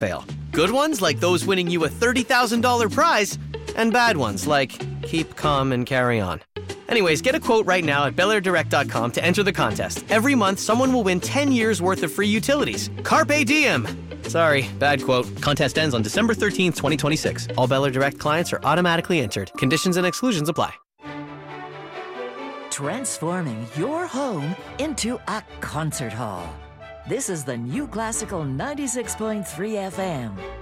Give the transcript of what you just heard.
fail. Good ones, like those winning you a $30,000 prize, and bad ones, like keep calm and carry on. Anyways, get a quote right now at BelAirDirect.com to enter the contest. Every month, someone will win 10 years worth of free utilities. Carpe diem! Sorry, bad quote. Contest ends on December 13th, 2026. All Bel Air Direct clients are automatically entered. Conditions and exclusions apply. Transforming your home into a concert hall. This is the New Classical 96.3 FM.